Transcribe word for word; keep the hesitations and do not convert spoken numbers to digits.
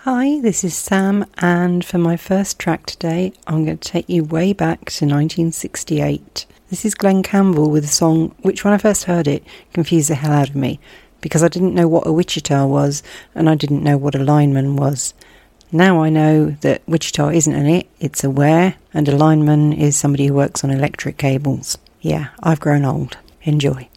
Hi, this is Sam, and for my first track today, I'm going to take you way back to nineteen sixty-eight. This is Glen Campbell with a song which, when I first heard it, confused the hell out of me, because I didn't know what a Wichita was, and I didn't know what a lineman was. Now I know that Wichita isn't an it, it's a where, and a lineman is somebody who works on electric cables. Yeah, I've grown old. Enjoy.